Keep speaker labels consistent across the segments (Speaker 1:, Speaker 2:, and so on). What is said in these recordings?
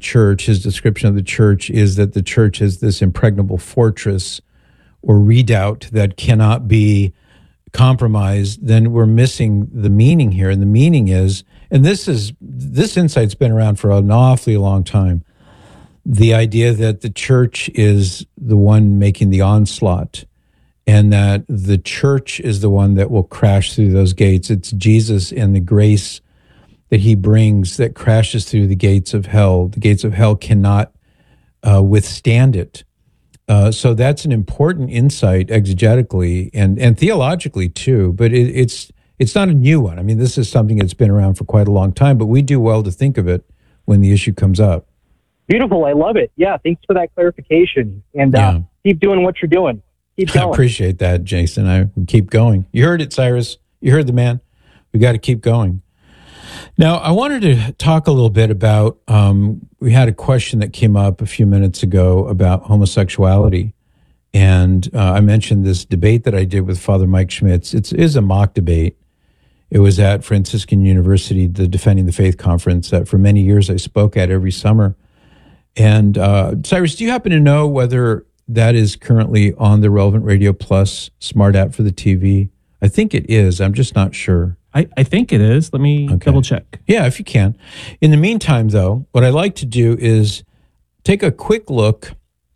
Speaker 1: church, his description of the church, is that the church is this impregnable fortress or redoubt that cannot be compromised, then we're missing the meaning here. And the meaning is, and this insight's been around for an awfully long time, the idea that the church is the one making the onslaught and that the church is the one that will crash through those gates. It's Jesus and the grace that he brings that crashes through the gates of hell. The gates of hell cannot withstand it. So that's an important insight exegetically and theologically too, but it's not a new one. I mean, this is something that's been around for quite a long time, but we do well to think of it when the issue comes up.
Speaker 2: Beautiful. I love it. Yeah, thanks for that clarification. And keep doing what you're doing. Keep going.
Speaker 1: I appreciate that, Jason. I keep going. You heard it, Cyrus. You heard the man. We got to keep going. Now, I wanted to talk a little bit about, we had a question that came up a few minutes ago about homosexuality. And I mentioned this debate that I did with Father Mike Schmitz. It is a mock debate. It was at Franciscan University, the Defending the Faith conference that for many years I spoke at every summer. And Cyrus, do you happen to know whether that is currently on the Relevant Radio Plus smart app for the TV? I think it is. I'm just not sure.
Speaker 3: I think it is. Let me double check.
Speaker 1: Yeah, if you can. In the meantime, though, what I like to do is take a quick look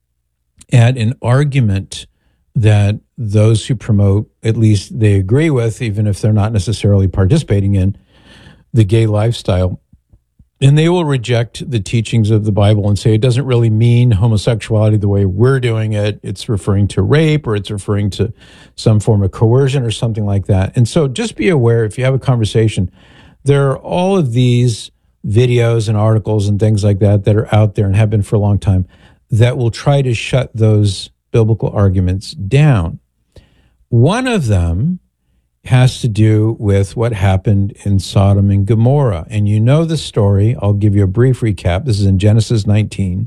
Speaker 1: at an argument that those who promote, at least they agree with, even if they're not necessarily participating in the gay lifestyle. And they will reject the teachings of the Bible and say it doesn't really mean homosexuality the way we're doing it. It's referring to rape or it's referring to some form of coercion or something like that. And so just be aware if you have a conversation, there are all of these videos and articles and things like that that are out there and have been for a long time that will try to shut those biblical arguments down. One of them has to do with what happened in Sodom and Gomorrah. And you know the story. I'll give you a brief recap. This is in Genesis 19.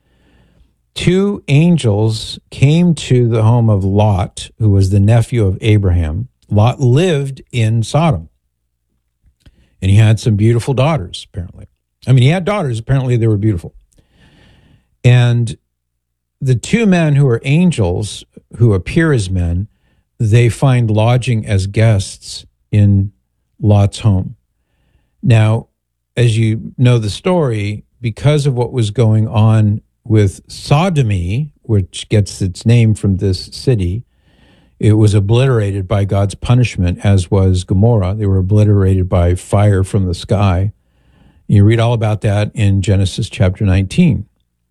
Speaker 1: Two angels came to the home of Lot, who was the nephew of Abraham. Lot lived in Sodom. And he had some beautiful daughters, apparently. I mean, he had daughters. Apparently, they were beautiful. And the two men who are angels, who appear as men, they find lodging as guests in Lot's home. Now, as you know the story, because of what was going on with sodomy, which gets its name from this city, it was obliterated by God's punishment, as was Gomorrah. They were obliterated by fire from the sky. You read all about that in Genesis chapter 19.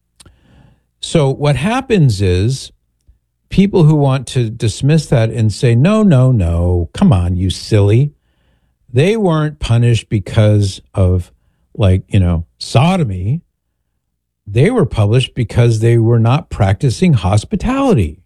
Speaker 1: So what happens is, people who want to dismiss that and say, no, come on, you silly. They weren't punished because of, sodomy. They were punished because they were not practicing hospitality.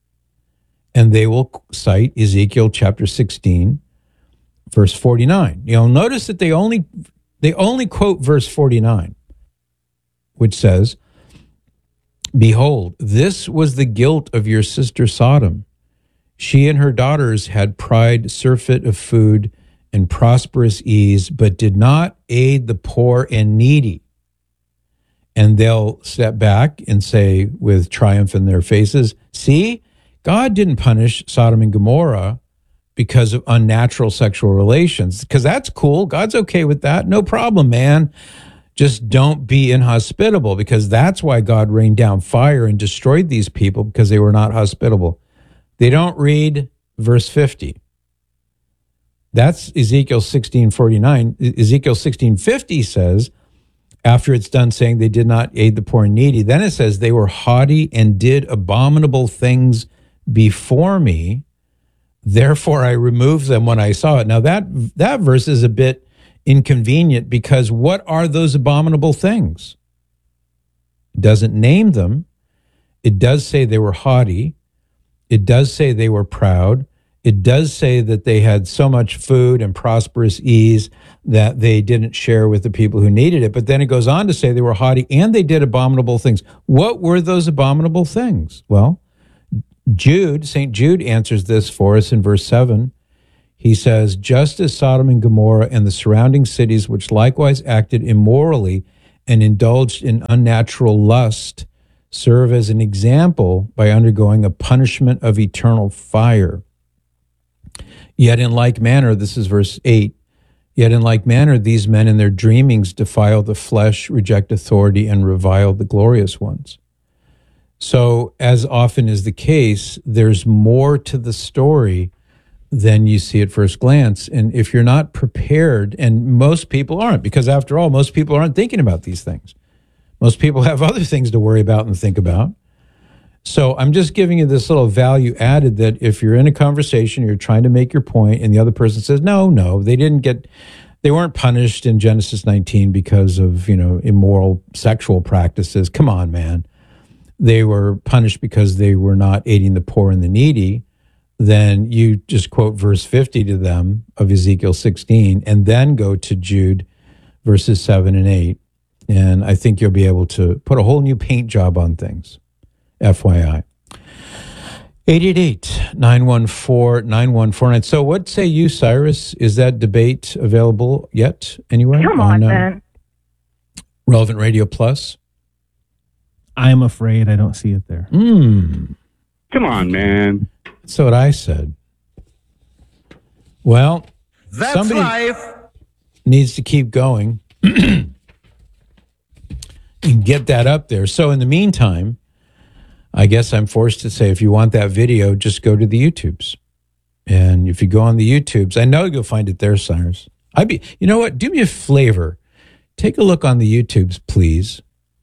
Speaker 1: And they will cite Ezekiel chapter 16, verse 49. You'll notice that they only quote verse 49, which says, "Behold, this was the guilt of your sister Sodom. She and her daughters had pride, surfeit of food, and prosperous ease, but did not aid the poor and needy." And they'll step back and say with triumph in their faces, see, God didn't punish Sodom and Gomorrah because of unnatural sexual relations, because that's cool. God's okay with that. No problem, man. Just don't be inhospitable, because that's why God rained down fire and destroyed these people, because they were not hospitable. They don't read verse 50. That's Ezekiel 16:49. Ezekiel 16:50 says, after it's done saying they did not aid the poor and needy, then it says they were haughty and did abominable things before me. Therefore I removed them when I saw it. Now that verse is a bit inconvenient, because what are those abominable things? It doesn't name them. It does say they were haughty. It does say they were proud. It does say that they had so much food and prosperous ease that they didn't share with the people who needed it. But then it goes on to say they were haughty and they did abominable things. What were those abominable things? Well, St. Jude answers this for us in verse 7. He says, just as Sodom and Gomorrah and the surrounding cities, which likewise acted immorally and indulged in unnatural lust serve as an example by undergoing a punishment of eternal fire. Yet in like manner, this is verse 8, yet in like manner, these men in their dreamings defile the flesh, reject authority, and revile the glorious ones. So, as often is the case, there's more to the story than you see at first glance. And if you're not prepared, and most people aren't, because after all, most people aren't thinking about these things. Most people have other things to worry about and think about. So I'm just giving you this little value added that if you're in a conversation, you're trying to make your point, and the other person says, no, they weren't punished in Genesis 19 because of, immoral sexual practices. Come on, man. They were punished because they were not aiding the poor and the needy. Then you just quote verse 50 to them of Ezekiel 16, and then go to Jude verses 7 and 8. And I think you'll be able to put a whole new paint job on things. FYI. 888-914-9149. So what say you, Cyrus? Is that debate available yet anywhere?
Speaker 4: Come on, man.
Speaker 1: Relevant Radio Plus?
Speaker 3: I'm afraid I don't see it there.
Speaker 5: Come on, man.
Speaker 1: That's what I said. Well,
Speaker 6: that's
Speaker 1: somebody
Speaker 6: life.
Speaker 1: Needs to keep going and get that up there. So in the meantime, I guess I'm forced to say, if you want that video, just go to the YouTubes. And if you go on the YouTubes, I know you'll find it there, Cyrus. You know what? Do me a favor. Take a look on the YouTubes, please,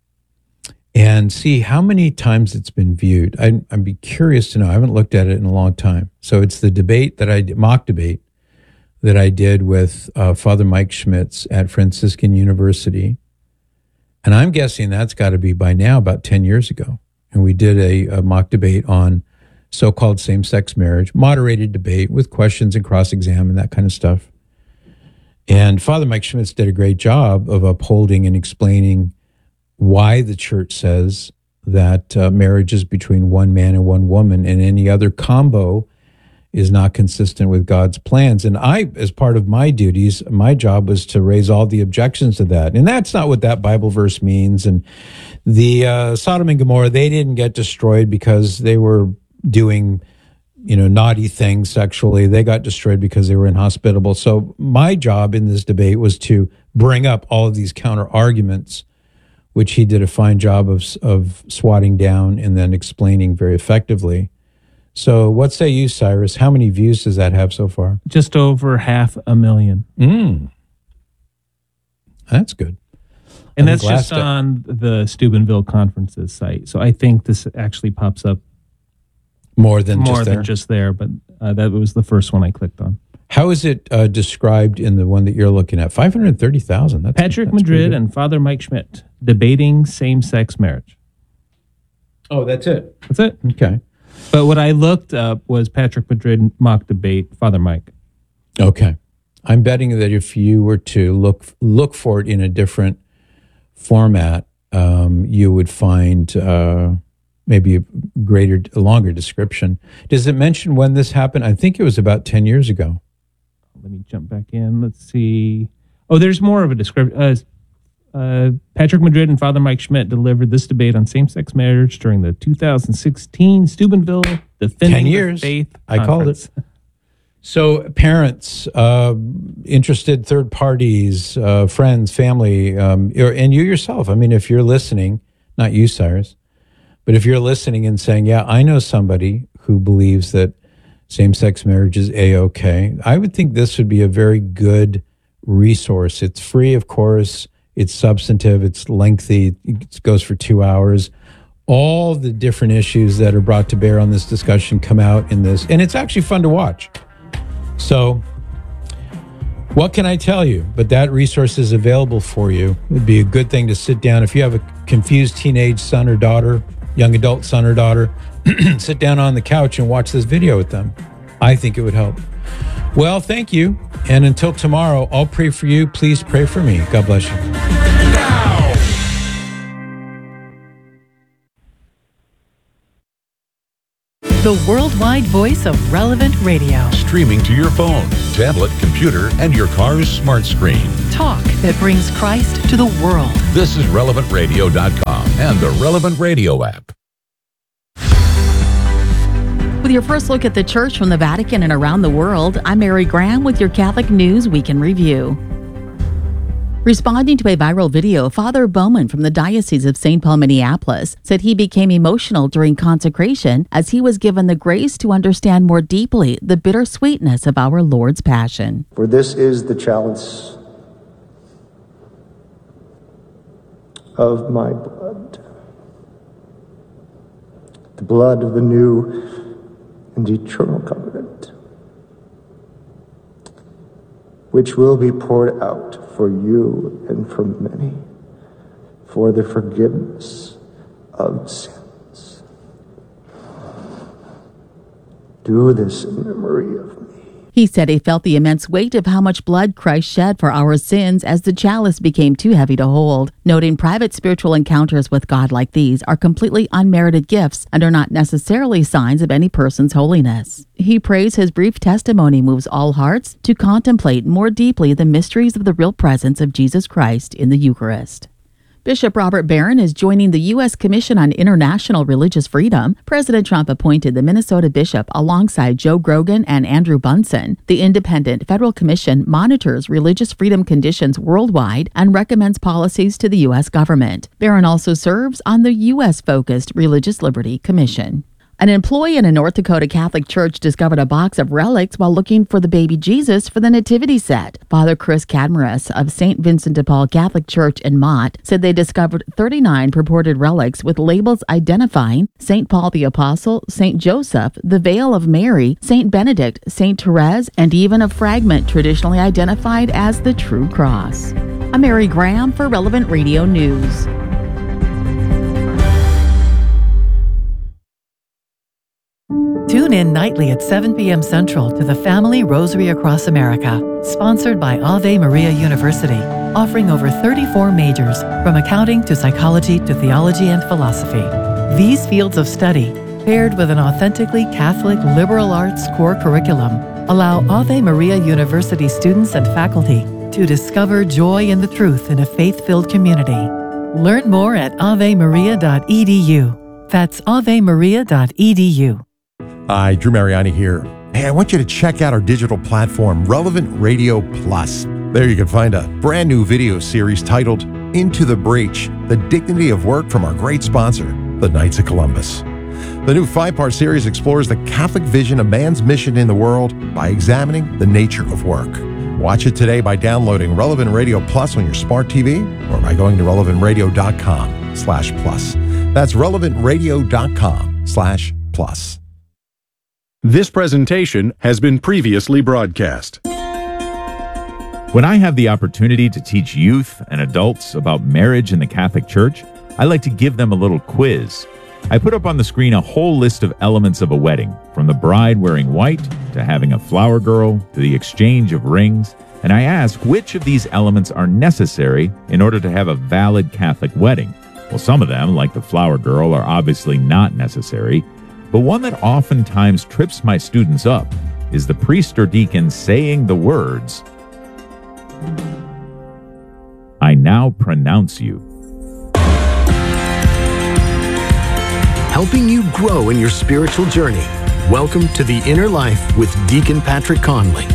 Speaker 1: and see how many times it's been viewed. I'd be curious to know. I haven't looked at it in a long time. So it's the debate mock debate that I did with Father Mike Schmitz at Franciscan University. And I'm guessing that's got to be by now about 10 years ago. And we did a mock debate on so-called same-sex marriage, moderated debate with questions and cross-exam and that kind of stuff. And Father Mike Schmitz did a great job of upholding and explaining why the church says that marriage is between one man and one woman, and any other combo is not consistent with God's plans. And I, as part of my duties, my job was to raise all the objections to that. And that's not what that Bible verse means. And the Sodom and Gomorrah, they didn't get destroyed because they were doing, naughty things sexually. They got destroyed because they were inhospitable. So my job in this debate was to bring up all of these counter arguments, which he did a fine job of swatting down and then explaining very effectively. So what say you, Cyrus? How many views does that have so far?
Speaker 3: Just over 500,000.
Speaker 1: That's good.
Speaker 3: And that's just on the Steubenville Conferences site. So I think this actually pops up
Speaker 1: more than
Speaker 3: just there, but that was the first one I clicked on.
Speaker 1: How is it described in the one that you're looking at? 530,000.
Speaker 3: Patrick Madrid and Father Mike Schmidt debating same-sex marriage.
Speaker 1: Oh, that's it.
Speaker 3: That's it.
Speaker 1: Okay.
Speaker 3: But what I looked up was Patrick Madrid mock debate, Father Mike.
Speaker 1: Okay. I'm betting that if you were to look for it in a different format, you would find maybe a longer description. Does it mention when this happened? I think it was about 10 years ago.
Speaker 3: Let me jump back in. Let's see. Oh, there's more of a description. Patrick Madrid and Father Mike Schmidt delivered this debate on same-sex marriage during the 2016 Steubenville Defending
Speaker 1: 10 years.
Speaker 3: the Faith
Speaker 1: I called it. So parents, interested third parties, friends, family, and you yourself. I mean, if you're listening, not you, Cyrus, but if you're listening and saying, yeah, I know somebody who believes that same-sex marriage is A-OK, I would think this would be a very good resource. It's free, of course. It's substantive. It's lengthy. It goes for 2 hours. All the different issues that are brought to bear on this discussion come out in this, and it's actually fun to watch. So what can I tell you? But that resource is available for you. It'd be a good thing to sit down. If you have a confused teenage son or daughter, young adult son or daughter, sit down on the couch and watch this video with them. I think it would help. Well, thank you. And until tomorrow, I'll pray for you. Please pray for me. God bless you.
Speaker 4: The worldwide voice of Relevant Radio.
Speaker 6: Streaming to your phone, tablet, computer, and your car's smart screen.
Speaker 4: Talk that brings Christ to the world.
Speaker 6: This is RelevantRadio.com and the Relevant Radio app.
Speaker 7: With your first look at the church from the Vatican and around the world, I'm Mary Graham with your Catholic News Week in Review. Responding to a viral video, Father Bowman from the Diocese of St. Paul, Minneapolis, said he became emotional during consecration as he was given the grace to understand more deeply the bittersweetness of our Lord's Passion.
Speaker 8: For this is the chalice of my blood, the blood of the new and eternal covenant, which will be poured out for you and for many, for the forgiveness of sins. Do this in memory of me.
Speaker 7: He said he felt the immense weight of how much blood Christ shed for our sins as the chalice became too heavy to hold, noting private spiritual encounters with God like these are completely unmerited gifts and are not necessarily signs of any person's holiness. He prays his brief testimony moves all hearts to contemplate more deeply the mysteries of the real presence of Jesus Christ in the Eucharist. Bishop Robert Barron is joining the U.S. Commission on International Religious Freedom. President Trump appointed the Minnesota bishop alongside Joe Grogan and Andrew Bunson. The independent federal commission monitors religious freedom conditions worldwide and recommends policies to the U.S. government. Barron also serves on the U.S.-focused Religious Liberty Commission. An employee in a North Dakota Catholic church discovered a box of relics while looking for the baby Jesus for the nativity set. Father Chris Cadmaris of St. Vincent de Paul Catholic Church in Mott said they discovered 39 purported relics with labels identifying St. Paul the Apostle, St. Joseph, the Veil of Mary, St. Benedict, St. Therese, and even a fragment traditionally identified as the True Cross. I'm Mary Graham for Relevant Radio News.
Speaker 4: Tune in nightly at 7 p.m. Central to the Family Rosary Across America, sponsored by Ave Maria University, offering over 34 majors, from accounting to psychology to theology and philosophy. These fields of study, paired with an authentically Catholic liberal arts core curriculum, allow Ave Maria University students and faculty to discover joy in the truth in a faith-filled community. Learn more at avemaria.edu. That's avemaria.edu.
Speaker 9: Hi, Drew Mariani here. Hey, I want you to check out our digital platform, Relevant Radio Plus. There you can find a brand new video series titled Into the Breach, The Dignity of Work from our great sponsor, the Knights of Columbus. The new 5-part series explores the Catholic vision of man's mission in the world by examining the nature of work. Watch it today by downloading Relevant Radio Plus on your smart TV or by going to relevantradio.com/plus. That's relevantradio.com/plus.
Speaker 10: This presentation has been previously broadcast.
Speaker 11: When I have the opportunity to teach youth and adults about marriage in the Catholic Church, I like to give them a little quiz. I put up on the screen a whole list of elements of a wedding, from the bride wearing white to having a flower girl to the exchange of rings, and I ask which of these elements are necessary in order to have a valid Catholic wedding. Well, some of them, like the flower girl, are obviously not necessary. But one that oftentimes trips my students up is the priest or deacon saying the words, "I now pronounce you."
Speaker 12: Helping you grow in your spiritual journey. Welcome to The Inner Life with Deacon Patrick Conley.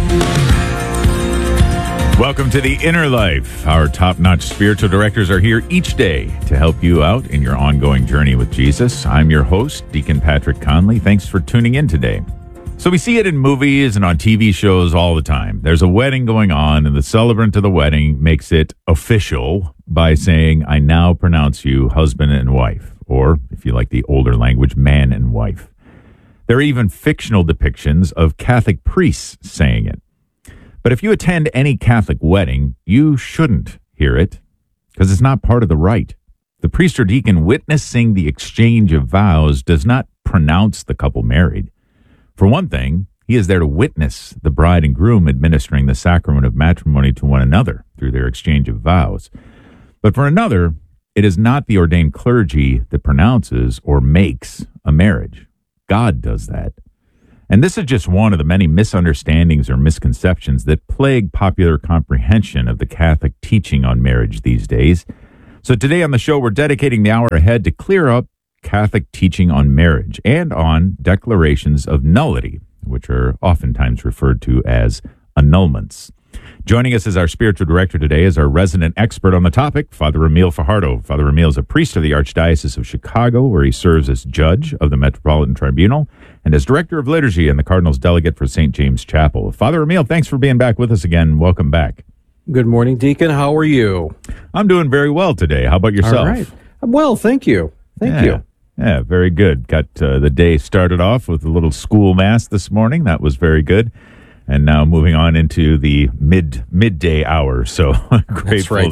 Speaker 11: Welcome to The Inner Life. Our top-notch spiritual directors are here each day to help you out in your ongoing journey with Jesus. I'm your host, Deacon Patrick Conley. Thanks for tuning in today. So we see it in movies and on TV shows all the time. There's a wedding going on, and the celebrant of the wedding makes it official by saying, "I now pronounce you husband and wife," or, if you like the older language, man and wife. There are even fictional depictions of Catholic priests saying it. But if you attend any Catholic wedding, you shouldn't hear it, because it's not part of the rite. The priest or deacon witnessing the exchange of vows does not pronounce the couple married. For one thing, he is there to witness the bride and groom administering the sacrament of matrimony to one another through their exchange of vows. But for another, it is not the ordained clergy that pronounces or makes a marriage. God does that. And this is just one of the many misunderstandings or misconceptions that plague popular comprehension of the Catholic teaching on marriage these days. So today on the show, we're dedicating the hour ahead to clear up Catholic teaching on marriage and on declarations of nullity, which are oftentimes referred to as annulments. Joining us as our spiritual director today is our resident expert on the topic, Father Emil Fajardo. Father Emil is a priest of the Archdiocese of Chicago, where he serves as judge of the Metropolitan Tribunal and as director of liturgy and the Cardinal's delegate for St. James Chapel. Father Emil, thanks for being back with us again. Welcome back.
Speaker 13: Good morning, Deacon. How are you?
Speaker 11: I'm doing very well today. How about yourself?
Speaker 13: All right. Well, thank you. Thank you.
Speaker 11: Yeah, very good. Got the day started off with a little school mass this morning. That was very good. And now moving on into the midday hour. So grateful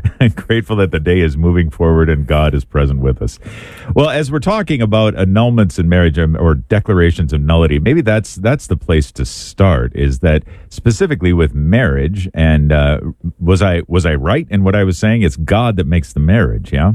Speaker 11: that the day is moving forward and God is present with us. Well, as we're talking about annulments in marriage or declarations of nullity, maybe that's the place to start. Is that specifically with marriage? And was I right in what I was saying? It's God that makes the marriage. Yeah,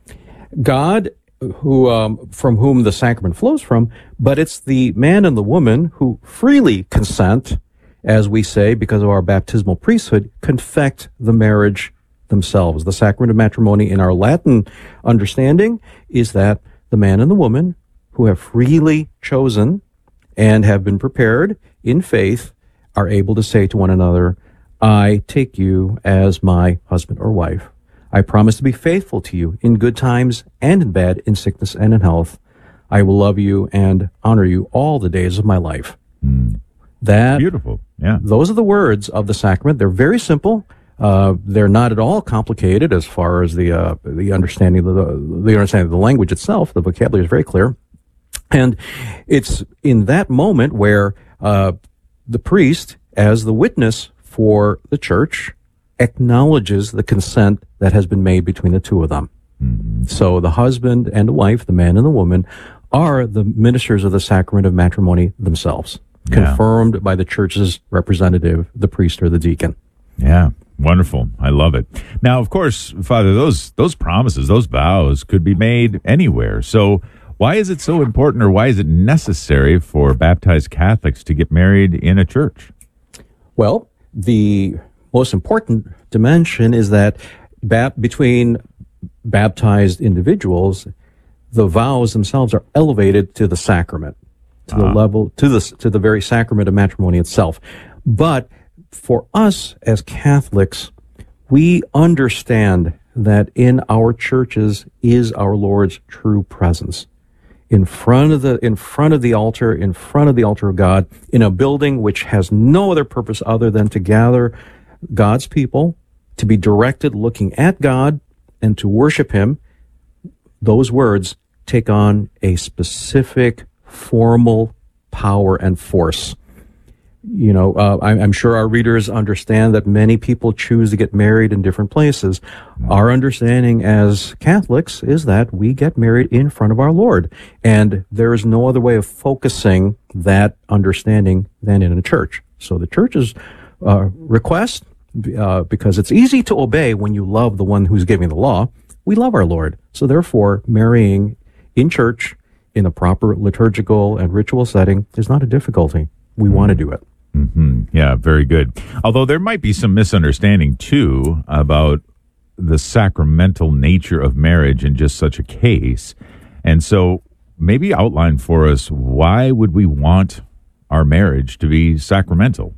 Speaker 13: God, who from whom the sacrament flows from, but it's the man and the woman who freely consent, as we say, because of our baptismal priesthood, confect the marriage themselves. The sacrament of matrimony in our Latin understanding is that the man and the woman who have freely chosen and have been prepared in faith are able to say to one another, I take you as my husband or wife. I promise to be faithful to you in good times and in bad, in sickness and in health. I will love you and honor you all the days of my life. That
Speaker 11: beautiful. Yeah.
Speaker 13: Those are the words of the sacrament. They're very simple. They're not at all complicated as far as the understanding of the language itself. The vocabulary is very clear. And it's in that moment where the priest, as the witness for the church, acknowledges the consent that has been made between the two of them. Mm-hmm. So the husband and the wife, the man and the woman, are the ministers of the sacrament of matrimony themselves, confirmed by the church's representative, the priest or the deacon.
Speaker 11: Yeah, wonderful. I love it. Now, of course, Father, those promises, those vows could be made anywhere. So why is it so important, or why is it necessary for baptized Catholics to get married in a church?
Speaker 13: Well, the most important dimension is that between baptized individuals, the vows themselves are elevated to the sacrament, to the level, to the very sacrament of matrimony itself. But for us as Catholics, we understand that in our churches is our Lord's true presence. In front of the altar of God, in a building which has no other purpose other than to gather God's people, to be directed looking at God and to worship Him. Those words take on a specific formal power and force. You know, I'm sure our readers understand that many people choose to get married in different places. Our understanding as Catholics is that we get married in front of our Lord. And there is no other way of focusing that understanding than in a church. So the church's request, because it's easy to obey when you love the one who's giving the law, we love our Lord. So therefore, marrying in church in a proper liturgical and ritual setting is not a difficulty. We want to do it.
Speaker 11: Mm-hmm. Yeah, very good. Although there might be some misunderstanding, too, about the sacramental nature of marriage in just such a case. And so maybe outline for us, why would we want our marriage to be sacramental?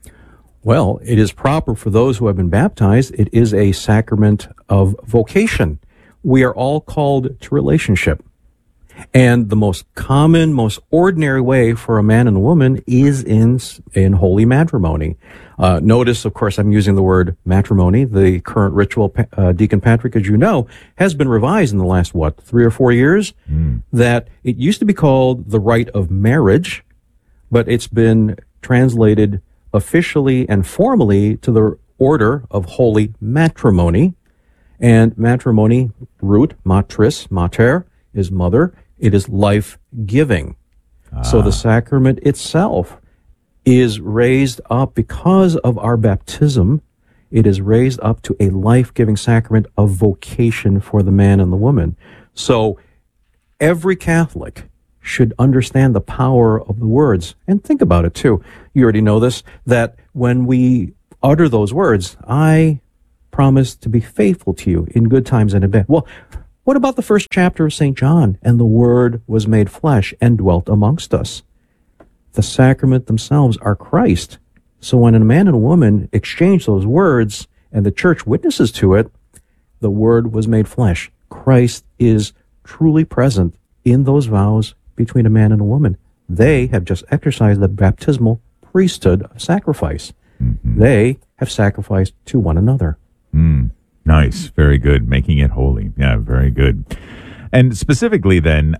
Speaker 13: Well, it is proper for those who have been baptized. It is a sacrament of vocation. We are all called to relationship. And the most common, most ordinary way for a man and a woman is in holy matrimony. Notice, of course, I'm using the word matrimony. The current ritual, Deacon Patrick, as you know, has been revised in the last, 3 or 4 years? That it used to be called the rite of marriage, but it's been translated officially and formally to the order of holy matrimony. And matrimony, root, matris, mater, is mother. It is life-giving. So the sacrament itself is raised up because of our baptism. It is raised up to a life-giving sacrament of vocation for the man and the woman. So every Catholic should understand the power of the words. And think about it too. You already know this, that when we utter those words, I promise to be faithful to you in good times and in bad. Well, what about the first chapter of St. John? And the Word was made flesh and dwelt amongst us. The sacrament themselves are Christ. So when a man and a woman exchange those words and the church witnesses to it, the Word was made flesh. Christ is truly present in those vows between a man and a woman. They have just exercised the baptismal priesthood of sacrifice. Mm-hmm. They have sacrificed to one another.
Speaker 11: Nice. Very good. Making it holy. Yeah, very good. And specifically then,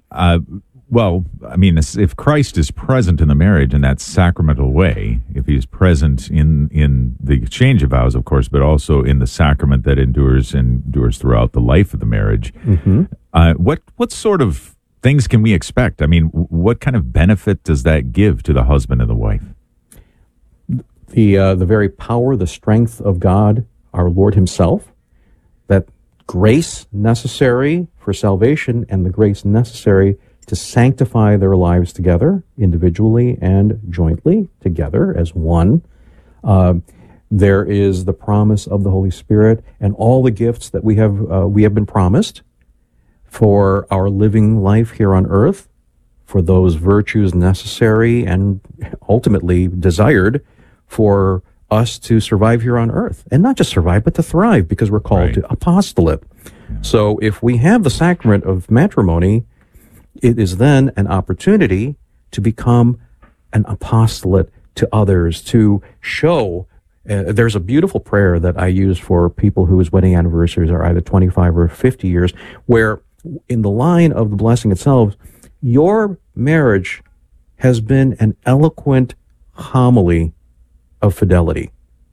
Speaker 11: if Christ is present in the marriage in that sacramental way, if he's present in the exchange of vows, of course, but also in the sacrament that endures throughout the life of the marriage, what sort of things can we expect? I mean, what kind of benefit does that give to the husband and the wife?
Speaker 13: The very power, the strength of God, our Lord himself, that grace necessary for salvation and the grace necessary to sanctify their lives together, individually and jointly, together as one. There is the promise of the Holy Spirit and all the gifts that we have been promised for our living life here on earth, for those virtues necessary and ultimately desired for us to survive here on earth. And not just survive, but to thrive, because we're called to apostolate. Yeah. So if we have the sacrament of matrimony, it is then an opportunity to become an apostolate to others, to show. There's a beautiful prayer that I use for people whose wedding anniversaries are either 25 or 50 years, where in the line of the blessing itself, your marriage has been an eloquent homily of fidelity.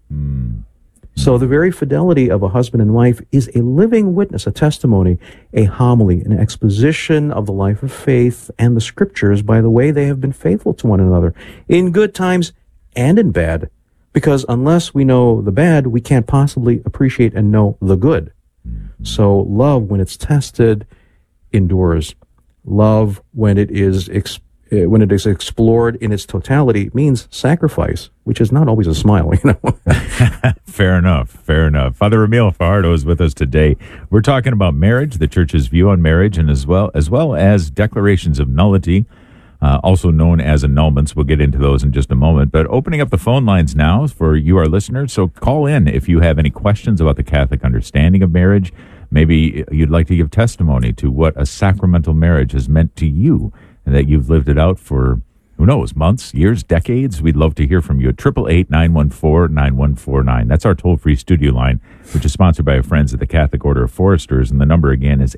Speaker 13: So the very fidelity of a husband and wife is a living witness, a testimony, a homily, an exposition of the life of faith and the scriptures by the way they have been faithful to one another in good times and in bad. Because unless we know the bad, we can't possibly appreciate and know the good. So love, when it's tested, endures. Love, when it is explored in its totality, means sacrifice, which is not always a smile,
Speaker 11: Fair enough. Father Emil Fajardo is with us today. We're talking about marriage, the Church's view on marriage, and as well as declarations of nullity, also known as annulments. We'll get into those in just a moment. But opening up the phone lines now for you, our listeners. So call in if you have any questions about the Catholic understanding of marriage. Maybe you'd like to give testimony to what a sacramental marriage has meant to you, and that you've lived it out for, who knows, months, years, decades. We'd love to hear from you at 888-914-9149. That's our toll-free studio line, which is sponsored by our friends at the Catholic Order of Foresters. And the number again is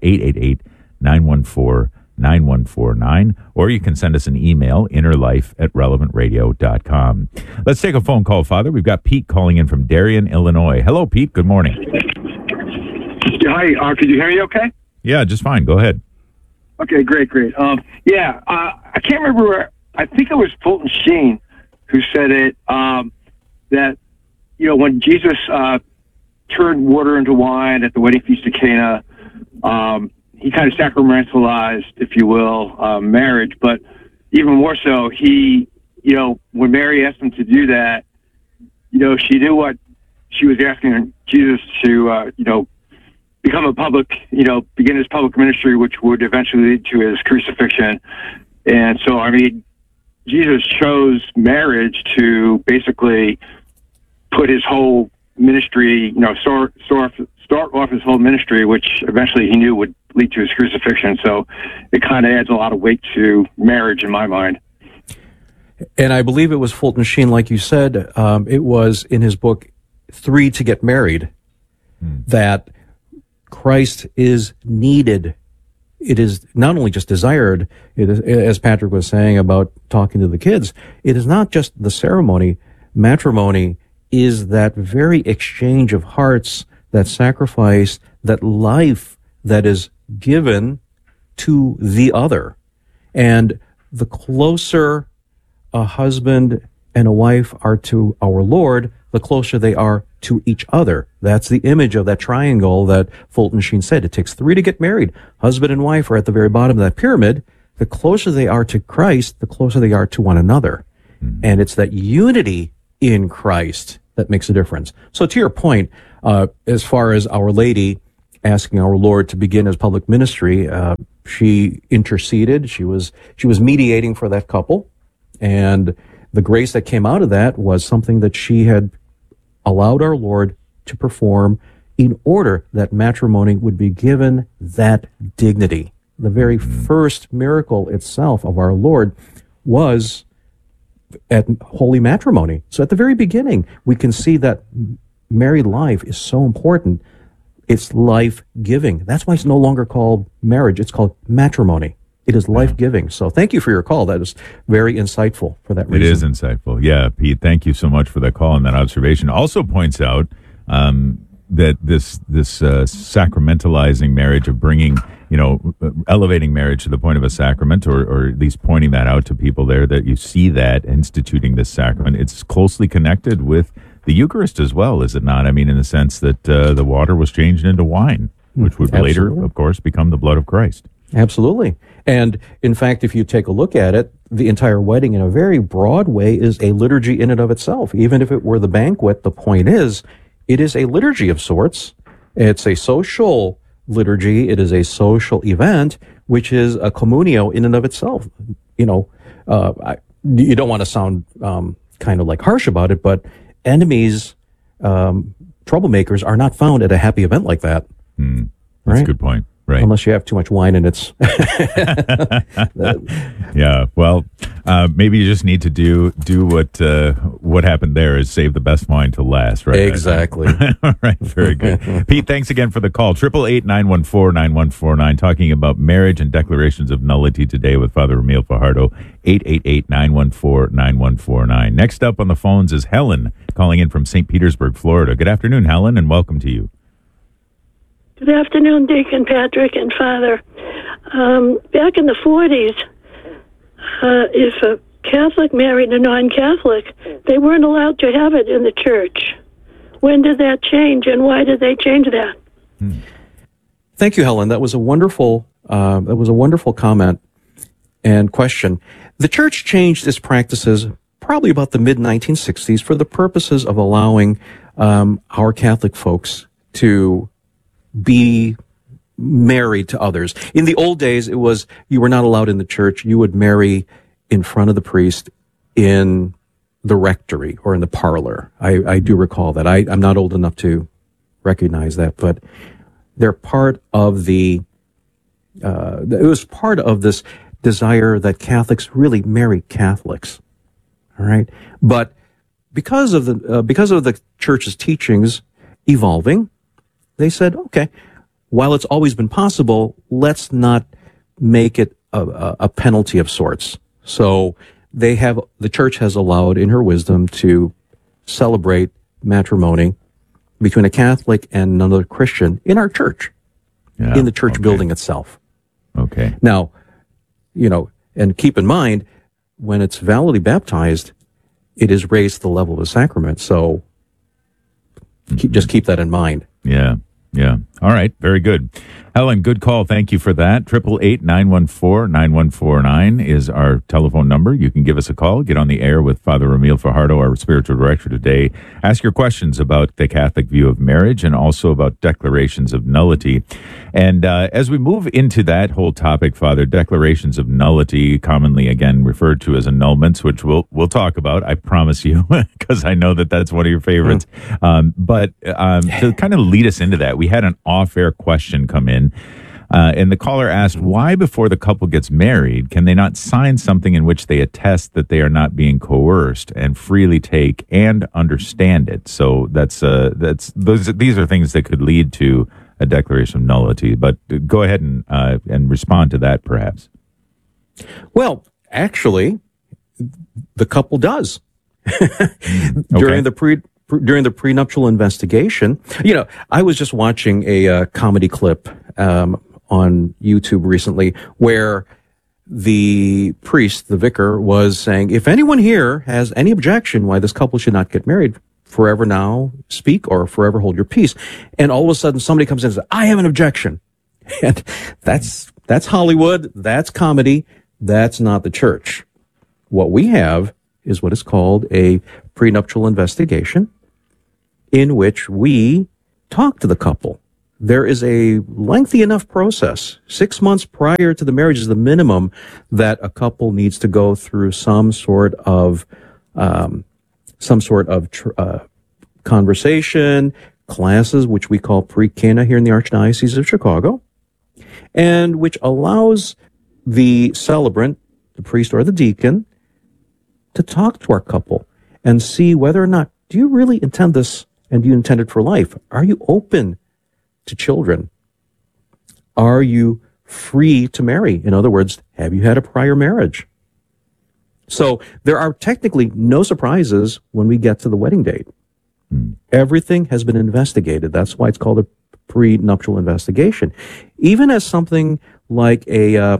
Speaker 11: 888-914-9149. Or you can send us an email, innerlife@relevantradio.com. Let's take a phone call, Father. We've got Pete calling in from Darien, Illinois. Hello, Pete. Good morning.
Speaker 14: Hi. Can you hear me okay?
Speaker 11: Yeah, just fine. Go ahead.
Speaker 14: Okay, great. I can't remember where, I think it was Fulton Sheen who said it, that, when Jesus turned water into wine at the wedding feast of Cana, he kind of sacramentalized, if you will, marriage. But even more so, he, when Mary asked him to do that, she knew what she was asking Jesus to, begin his public ministry, which would eventually lead to his crucifixion. And so, Jesus chose marriage to basically put his whole ministry, start off his whole ministry, which eventually he knew would lead to his crucifixion. So it kind of adds a lot of weight to marriage in my mind.
Speaker 13: And I believe it was Fulton Sheen, like you said, it was in his book, 3 to Get Married, that Christ is needed. It is not only just desired, it is, as Patrick was saying about talking to the kids, it is not just the ceremony. Matrimony is that very exchange of hearts, that sacrifice, that life that is given to the other. And the closer a husband and a wife are to our Lord, the closer they are to each other. That's the image of that triangle that Fulton Sheen said. It takes 3 to get married. Husband and wife are at the very bottom of that pyramid. the closer they are to Christ, the closer they are to one another. And it's that unity in Christ that makes a difference. So to your point, as far as Our Lady asking our Lord to begin his public ministry, she interceded. She was mediating for that couple. And the grace that came out of that was something that she had allowed our Lord to perform in order that matrimony would be given that dignity. The very first miracle itself of our Lord was at holy matrimony. So at the very beginning, we can see that married life is so important. It's life-giving. That's why it's no longer called marriage. It's called matrimony. It is life-giving. So thank you for your call. That is very insightful for that reason.
Speaker 11: It is insightful. Yeah, Pete, thank you so much for that call and that observation. Also points out that this sacramentalizing marriage, of bringing, elevating marriage to the point of a sacrament, or at least pointing that out to people there, that you see that instituting this sacrament, it's closely connected with the Eucharist as well, is it not? I mean, in the sense that the water was changed into wine, which would later, of course, become the blood of Christ.
Speaker 13: Absolutely. And in fact, if you take a look at it, the entire wedding in a very broad way is a liturgy in and of itself. Even if it were the banquet, the point is, it is a liturgy of sorts. It's a social liturgy. It is a social event, which is a communio in and of itself. You don't want to sound kind of like harsh about it, but enemies, troublemakers are not found at a happy event like that.
Speaker 11: That's a good point. Right.
Speaker 13: Unless you have too much wine and it's...
Speaker 11: Yeah. Well, maybe you just need to do what happened there, is save the best wine to last, right?
Speaker 13: Exactly.
Speaker 11: All right. Very good. Pete, thanks again for the call. 888-914-9149, talking about marriage and declarations of nullity today with Father Ramil Fajardo. 888-914-9149. Next up on the phones is Helen, calling in from St. Petersburg, Florida. Good afternoon, Helen, and welcome to you.
Speaker 15: Good afternoon, Deacon Patrick and Father. Back in the 40s, if a Catholic married a non-Catholic, they weren't allowed to have it in the church. When did that change, and why did they change that?
Speaker 13: Thank you, Helen. That was a wonderful comment and question. The church changed its practices probably about the mid-1960s for the purposes of allowing our Catholic folks to be married to others. In the old days, it was, you were not allowed in the church. You would marry in front of the priest in the rectory or in the parlor. I do recall that. I'm not old enough to recognize that, but they're part of it was part of this desire that Catholics really marry Catholics. All right. But because of the church's teachings evolving, they said, okay, while it's always been possible, let's not make it a penalty of sorts. So the church has allowed, in her wisdom, to celebrate matrimony between a Catholic and another Christian in our church, in the church building itself.
Speaker 11: Okay.
Speaker 13: Now, and keep in mind, when it's validly baptized, it is raised to the level of a sacrament. So just keep that in mind.
Speaker 11: Yeah. Yeah. All right. Very good. Helen, good call. Thank you for that. 888-914-9149 is our telephone number. You can give us a call. Get on the air with Father Ramil Fajardo, our spiritual director today. Ask your questions about the Catholic view of marriage and also about declarations of nullity. And as we move into that whole topic, Father, declarations of nullity, commonly again referred to as annulments, which we'll talk about, I promise you, because I know that that's one of your favorites. But to kind of lead us into that, we had an off-air question come in. And the caller asked, why before the couple gets married can they not sign something in which they attest that they are not being coerced and freely take and understand it? So these are things that could lead to a declaration of nullity. But go ahead and respond to that, perhaps.
Speaker 13: Well, actually, the couple does. During the prenuptial investigation, I was just watching a comedy clip on YouTube recently where the priest, the vicar, was saying, if anyone here has any objection why this couple should not get married, forever now speak or forever hold your peace. And all of a sudden somebody comes in and says, I have an objection. And that's Hollywood. That's comedy. That's not the church. What we have is what is called a prenuptial investigation, in which we talk to the couple. There is a lengthy enough process. 6 months prior to the marriage is the minimum that a couple needs to go through some sort of conversation, classes, which we call pre-Cana here in the Archdiocese of Chicago, and which allows the celebrant, the priest or the deacon, to talk to our couple and see whether or not, do you really intend this and do you intend it for life? Are you open to children? Are you free to marry? In other words, have you had a prior marriage? So there are technically no surprises when we get to the wedding date. Everything has been investigated. That's why it's called a prenuptial investigation. Even as something like a,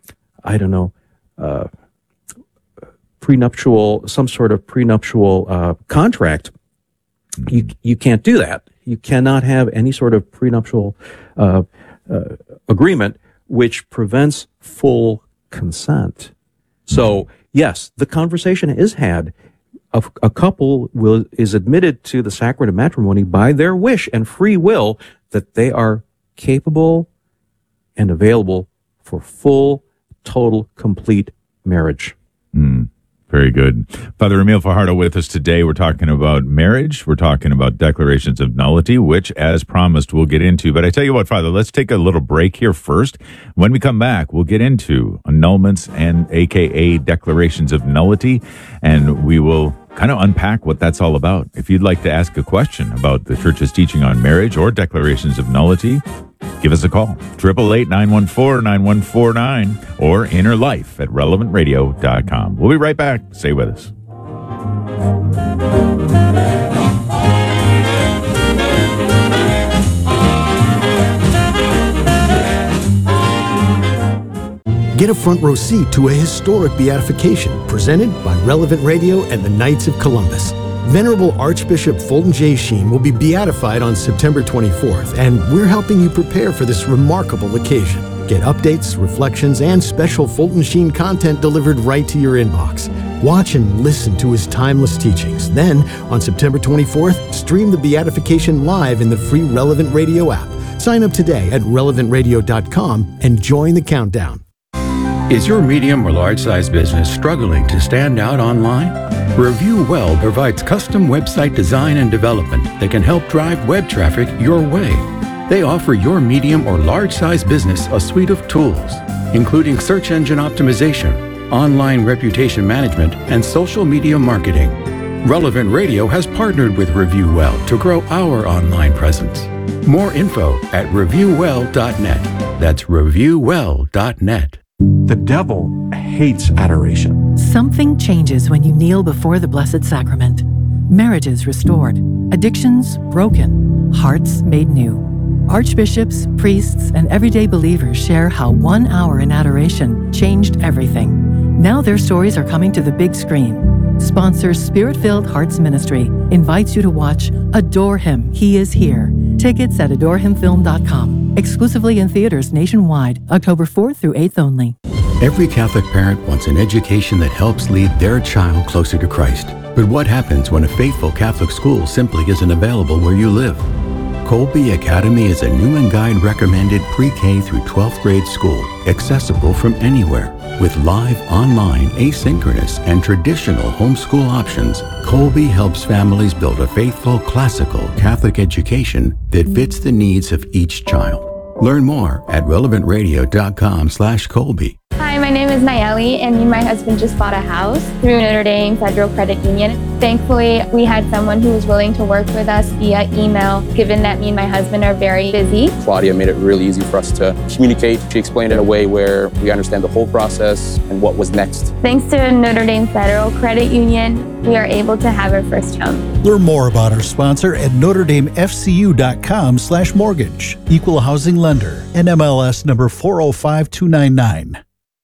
Speaker 13: prenuptial, some sort of prenuptial contract, you can't do that. You cannot have any sort of prenuptial agreement which prevents full consent. So, yes, the conversation is had. A couple is admitted to the sacrament of matrimony by their wish and free will that they are capable and available for full, total, complete marriage.
Speaker 11: Very good. Father Emil Fajardo with us today. We're talking about marriage. We're talking about declarations of nullity, which, as promised, we'll get into. But I tell you what, Father, let's take a little break here first. When we come back, we'll get into annulments and AKA declarations of nullity, and we will kind of unpack what that's all about. If you'd like to ask a question about the Church's teaching on marriage or declarations of nullity, give us a call, 888-914-9149 or innerlife@relevantradio.com. We'll be right back. Stay with us.
Speaker 12: Get a front row seat to a historic beatification presented by Relevant Radio and the Knights of Columbus. Venerable Archbishop Fulton J. Sheen will be beatified on September 24th, and we're helping you prepare for this remarkable occasion. Get updates, reflections, and special Fulton Sheen content delivered right to your inbox. Watch and listen to his timeless teachings. Then, on September 24th, stream the beatification live in the free Relevant Radio app. Sign up today at relevantradio.com and join the countdown.
Speaker 16: Is your medium or large size business struggling to stand out online? Review Well provides custom website design and development that can help drive web traffic your way. They offer your medium or large size business a suite of tools, including search engine optimization, online reputation management, and social media marketing. Relevant Radio has partnered with Review Well to grow our online presence. More info at reviewwell.net. That's reviewwell.net.
Speaker 17: The devil hates adoration.
Speaker 4: Something changes when you kneel before the Blessed Sacrament. Marriages restored, addictions broken, hearts made new. Archbishops, priests, and everyday believers share how 1 hour in adoration changed everything. Now their stories are coming to the big screen. Sponsors Spirit-Filled Hearts Ministry invites you to watch Adore Him, He Is Here. Tickets at adorehimfilm.com. Exclusively in theaters nationwide, October 4th through 8th only.
Speaker 16: Every Catholic parent wants an education that helps lead their child closer to Christ. But what happens when a faithful Catholic school simply isn't available where you live? Colby Academy is a Newman Guide recommended pre-K through 12th grade school, accessible from anywhere. With live, online, asynchronous, and traditional homeschool options, Colby helps families build a faithful, classical Catholic education that fits the needs of each child. Learn more at relevantradio.com/Colby.
Speaker 18: Hi, my name is Nayeli, and me and my husband just bought a house through Notre Dame Federal Credit Union. Thankfully, we had someone who was willing to work with us via email, given that me and my husband are very busy.
Speaker 19: Claudia made it really easy for us to communicate. She explained it in a way where we understand the whole process and what was next.
Speaker 18: Thanks to Notre Dame Federal Credit Union, we are able to have our first home.
Speaker 20: Learn more about our sponsor at NotreDameFCU.com/mortgage. Equal housing lender. NMLS number 405299.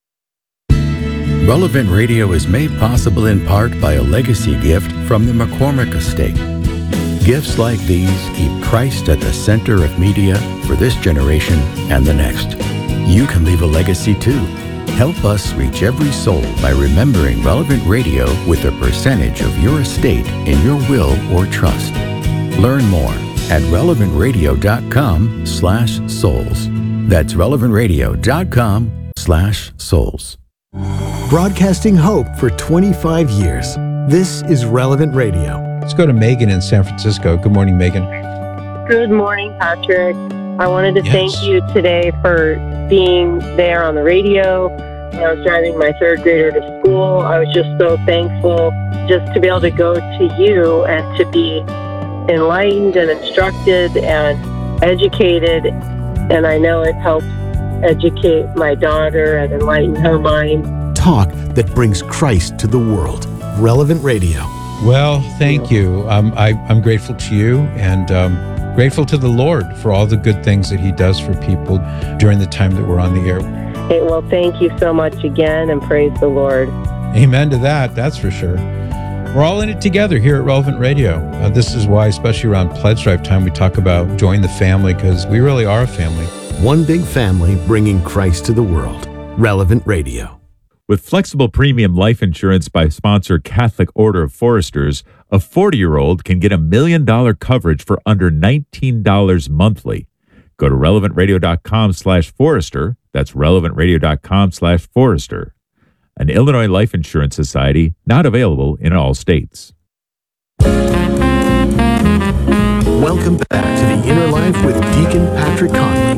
Speaker 16: Relevant Radio is made possible in part by a legacy gift from the McCormick Estate. Gifts like these keep Christ at the center of media for this generation and the next. You can leave a legacy too. Help us reach every soul by remembering Relevant Radio with a percentage of your estate in your will or trust. Learn more at relevantradio.com/souls. That's relevantradio.com/souls.
Speaker 12: Broadcasting hope for 25 years. This is Relevant Radio.
Speaker 1: Let's go to Megan in San Francisco. Good morning, Megan.
Speaker 21: Good morning, Patrick. I wanted to thank you today for being there on the radio. When I was driving my third grader to school, I was just so thankful just to be able to go to you and to be enlightened and instructed and educated. And I know it helps educate my daughter and enlighten her mind.
Speaker 12: Talk that brings Christ to the world. Relevant Radio.
Speaker 1: Well, thank you. I'm grateful to you and grateful to the Lord for all the good things that He does for people during the time that we're on the air.
Speaker 21: Hey, well, thank you so much again, and praise the Lord.
Speaker 1: Amen to that, that's for sure. We're all in it together here at Relevant Radio. This is why, especially around Pledge Drive time, we talk about join the family, because we really are a family.
Speaker 12: One big family bringing Christ to the world. Relevant Radio.
Speaker 11: With flexible premium life insurance by sponsor Catholic Order of Foresters, a 40-year-old can get $1 million coverage for under $19 monthly. Go to relevantradio.com/Forester. That's relevantradio.com/Forester. An Illinois Life Insurance Society, not available in all states.
Speaker 12: Welcome back to The Inner Life with Deacon Patrick Conley.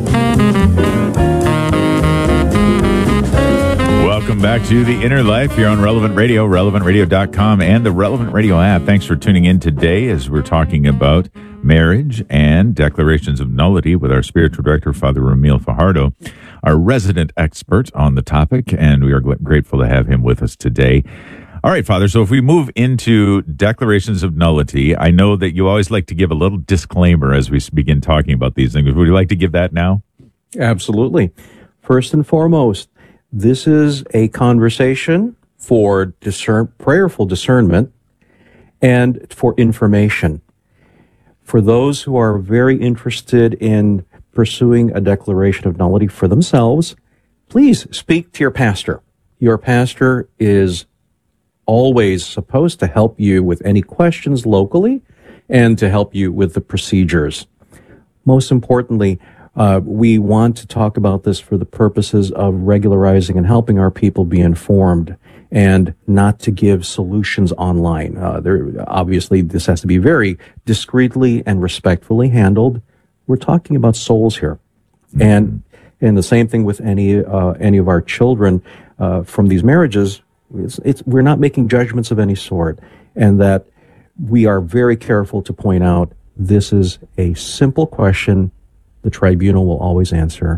Speaker 11: Welcome back to The Inner Life. You're on Relevant Radio, relevantradio.com, and the Relevant Radio app. Thanks for tuning in today as we're talking about marriage and declarations of nullity with our spiritual director, Father Ramil Fajardo, our resident expert on the topic, and we are grateful to have him with us today. All right, Father, so if we move into declarations of nullity, I know that you always like to give a little disclaimer as we begin talking about these things. Would you like to give that now?
Speaker 13: Absolutely. First and foremost, this is a conversation for prayerful discernment and for information. For those who are very interested in pursuing a declaration of nullity for themselves, please speak to your pastor. Your pastor is always supposed to help you with any questions locally and to help you with the procedures. Most importantly, we want to talk about this for the purposes of regularizing and helping our people be informed and not to give solutions online. Obviously, this has to be very discreetly and respectfully handled. We're talking about souls here. And the same thing with any of our children from these marriages. We're not making judgments of any sort, and that we are very careful to point out this is a simple question the tribunal will always answer.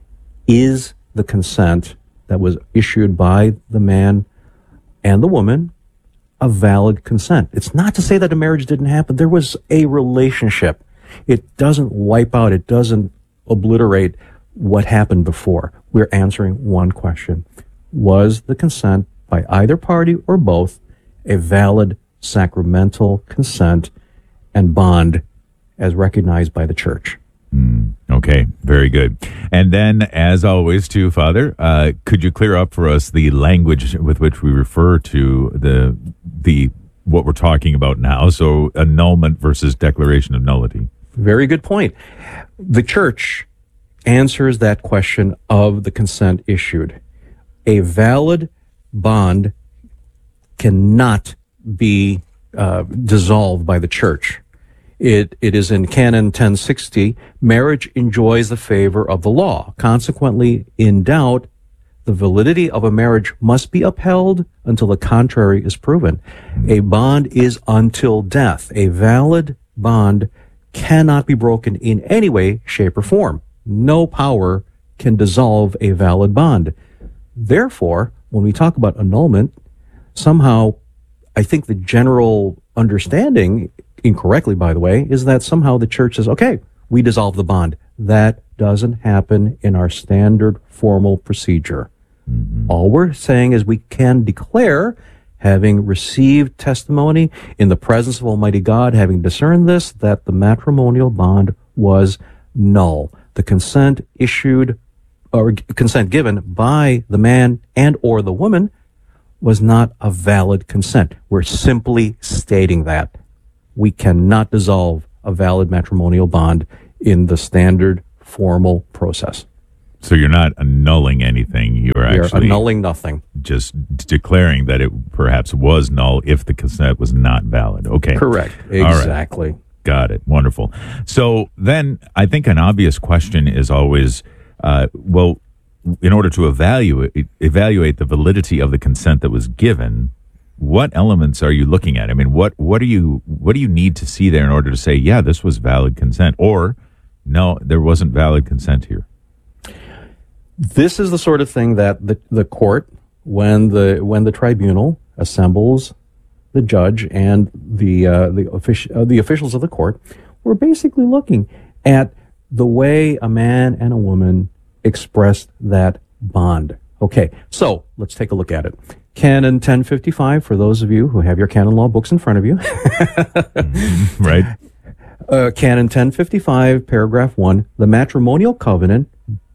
Speaker 13: Is the consent that was issued by the man and the woman a valid consent? It's not to say that a marriage didn't happen. There was a relationship. It doesn't wipe out, it doesn't obliterate what happened before. We're answering one question. Was the consent by either party or both a valid sacramental consent and bond as recognized by the church?
Speaker 11: Okay, very good. And then, as always, too, Father, could you clear up for us the language with which we refer to the what we're talking about now? So, annulment versus declaration of nullity.
Speaker 13: Very good point. The church answers that question of the consent issued. A valid bond cannot be dissolved by the church. It is in Canon 1060, marriage enjoys the favor of the law. Consequently, in doubt, the validity of a marriage must be upheld until the contrary is proven. A bond is until death. A valid bond cannot be broken in any way, shape, or form. No power can dissolve a valid bond. Therefore, when we talk about annulment, somehow, I think the general understanding, incorrectly by the way, is that somehow the church says, okay, we dissolve the bond. That doesn't happen in our standard formal procedure. All we're saying is we can declare, having received testimony in the presence of Almighty God, having discerned this, that the matrimonial bond was null. The consent issued or consent given by the man and or the woman was not a valid consent. We're simply stating that. We cannot dissolve a valid matrimonial bond in the standard formal process.
Speaker 11: So you're not annulling anything. You're actually
Speaker 13: annulling nothing.
Speaker 11: Just declaring that it perhaps was null if the consent was not valid. Okay.
Speaker 13: Correct.
Speaker 11: All right.
Speaker 13: Exactly.
Speaker 11: Got it. Wonderful. So then I think an obvious question is always, well, in order to evaluate the validity of the consent that was given, what elements are you looking at? I mean, what do you need to see there in order to say, yeah, this was valid consent, or no, there wasn't valid consent here?
Speaker 13: This is the sort of thing that the court, when the tribunal assembles the judge and the officials of the court, were basically looking at the way a man and a woman expressed that bond. Okay, so let's take a look at it. Canon 1055, for those of you who have your canon law books in front of you.
Speaker 11: Right.
Speaker 13: Canon 1055, paragraph 1, the matrimonial covenant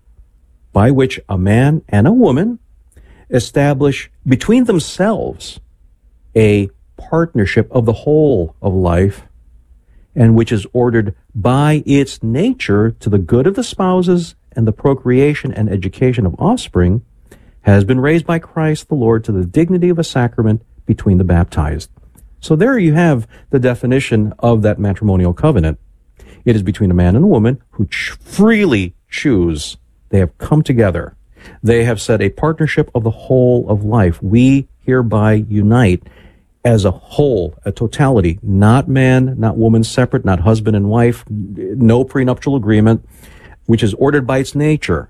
Speaker 13: by which a man and a woman establish between themselves a partnership of the whole of life, and which is ordered by its nature to the good of the spouses and the procreation and education of offspring, has been raised by Christ the Lord to the dignity of a sacrament between the baptized. So there you have the definition of that matrimonial covenant. It is between a man and a woman who freely choose. They have come together. They have said a partnership of the whole of life. We hereby unite as a whole, a totality, not man, not woman separate, not husband and wife, no prenuptial agreement, which is ordered by its nature.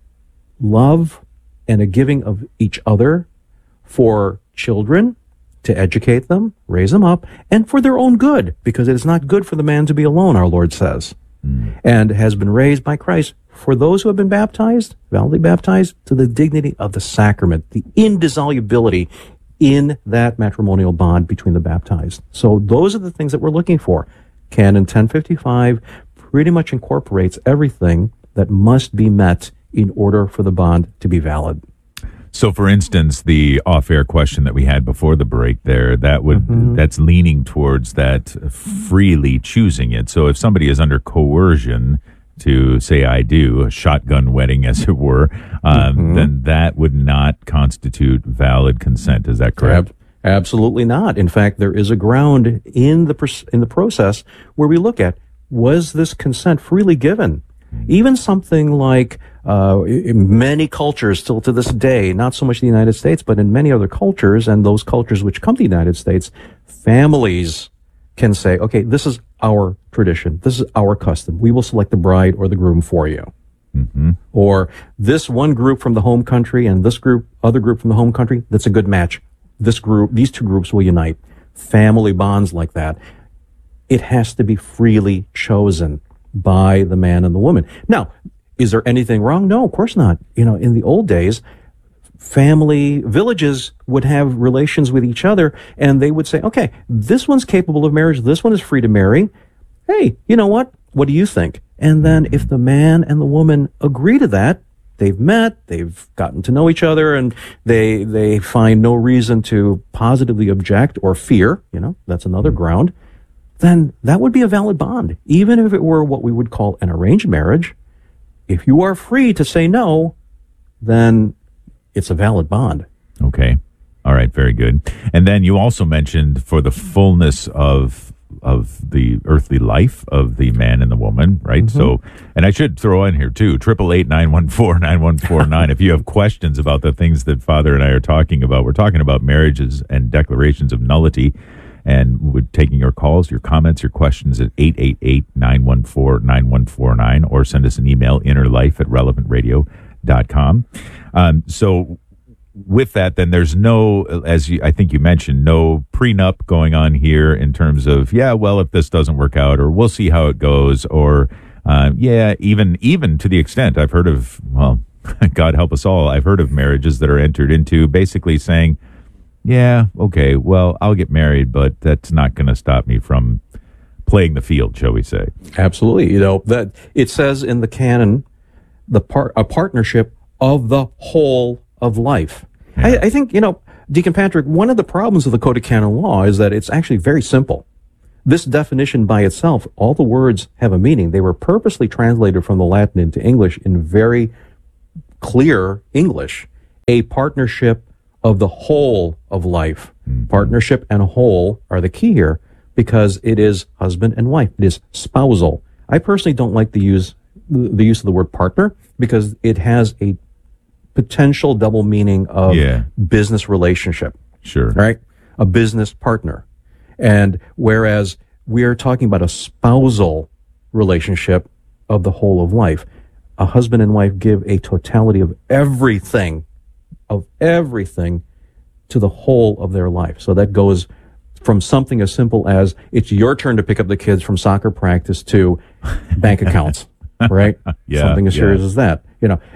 Speaker 13: Love and a giving of each other for children, to educate them, raise them up, and for their own good, because it is not good for the man to be alone, our Lord says, and has been raised by Christ for those who have been baptized, validly baptized, to the dignity of the sacrament, the indissolubility in that matrimonial bond between the baptized. So those are the things that we're looking for. Canon 1055 pretty much incorporates everything that must be met in order for the bond to be valid.
Speaker 11: So, for instance, the off-air question that we had before the break there, that's leaning towards that freely choosing it. So if somebody is under coercion to say I do, a shotgun wedding, as it were, then that would not constitute valid consent. Is that correct?
Speaker 13: Absolutely not. In fact, there is a ground in the process where we look at, was this consent freely given? Even something like in many cultures still to this day, not so much the United States, but in many other cultures, and those cultures which come to the United States, families can say, okay, this is our tradition. This is our custom. We will select the bride or the groom for you. Or this one group from the home country and this other group from the home country, that's a good match. These two groups will unite. Family bonds like that. It has to be freely chosen by the man and the woman. Now, is there anything wrong? No, of course not. In the old days, villages would have relations with each other, and they would say, okay, this one's capable of marriage, this one is free to marry. Hey, you know what? What do you think? And then if the man and the woman agree to that, they've met, they've gotten to know each other, and they find no reason to positively object or fear, that's another ground, then that would be a valid bond. Even if it were what we would call an arranged marriage, if you are free to say no, then it's a valid bond.
Speaker 11: Okay. All right. Very good. And then you also mentioned for the fullness of the earthly life of the man and the woman, right? So, and I should throw in here too, 888-914-9149. If you have questions about the things that Father and I are talking about, we're talking about marriages and declarations of nullity, and we're taking your calls, your comments, your questions at 888-914-9149, or send us an email, innerlife@relevantradio.com. So with that, then there's no, I think you mentioned, no prenup going on here in terms of, if this doesn't work out, or we'll see how it goes, or even to the extent I've heard of, God help us all, I've heard of marriages that are entered into basically saying, okay, well, I'll get married, but that's not going to stop me from playing the field, shall we say.
Speaker 13: Absolutely. That it says in the canon a partnership of the whole of life. Yeah. I think, Deacon Patrick, one of the problems of the Code of Canon Law is that it's actually very simple. This definition by itself, all the words have a meaning. They were purposely translated from the Latin into English in very clear English. A partnership of the whole of life. Mm-hmm. Partnership and whole are the key here because it is husband and wife. It is spousal. I personally don't like the use of the word partner because it has a potential double meaning of business relationship.
Speaker 11: Sure.
Speaker 13: Right? A business partner. And whereas we are talking about a spousal relationship of the whole of life, a husband and wife give a totality of everything to the whole of their life. So that goes from something as simple as it's your turn to pick up the kids from soccer practice to bank accounts, right? Something as serious as that.